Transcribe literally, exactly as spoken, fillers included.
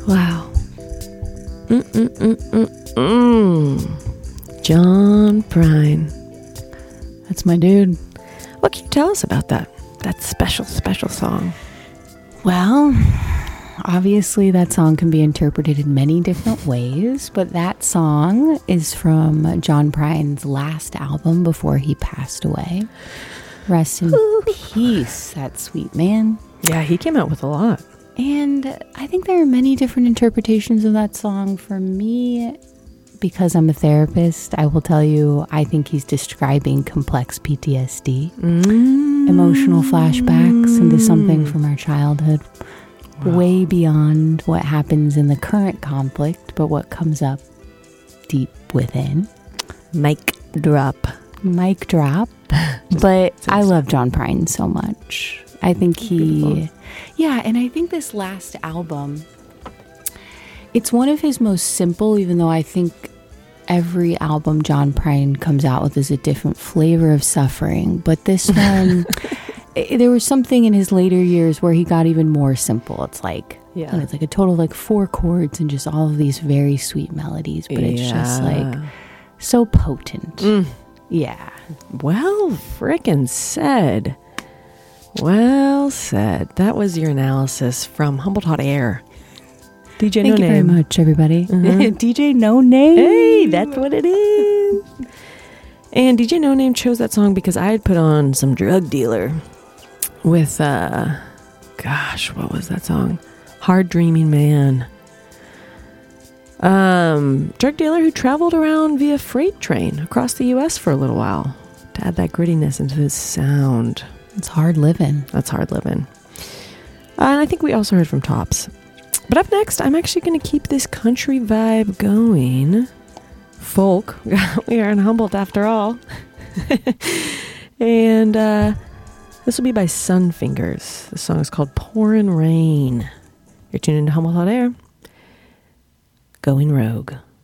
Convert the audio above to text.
Wow. Mm-mm-mm-mm-mm. John Prine. That's my dude. What can you tell us about that? That special, special song. Well, obviously that song can be interpreted in many different ways, but that song is from John Prine's last album before he passed away. Rest in Ooh. peace, that sweet man. Yeah, he came out with a lot. And I think there are many different interpretations of that song. For me, because I'm a therapist, I will tell you, I think he's describing complex P T S D, mm. emotional flashbacks into something from our childhood, wow. way beyond what happens in the current conflict, but what comes up deep within. Mic drop. Mic drop. But I love John Prine so much. I think he, beautiful. yeah, and I think this last album, it's one of his most simple, even though I think every album John Prine comes out with is a different flavor of suffering. But this one, it, there was something in his later years where he got even more simple. It's like, yeah. it's like a total like four chords and just all of these very sweet melodies, but it's yeah. just like so potent. Mm. Yeah. Well, frickin' said. Well said. That was your analysis from Humboldt Hot Air. D J Thank No you Name. very much, everybody. Uh-huh. D J No Name. Hey, that's what it is. And D J No Name chose that song because I had put on some Drug Dealer with, uh, gosh, what was that song? Hard Dreaming Man. Um, drug dealer who traveled around via freight train across the U S for a little while to add that grittiness into his sound. It's hard living. That's hard living. Uh, and I think we also heard from Tops. But up next, I'm actually going to keep this country vibe going. Folk. We are in Humboldt after all. And uh, this will be by Sunfingers. The song is called Pourin' Rain. You're tuned into Humboldt Hot Air. Going Rogue.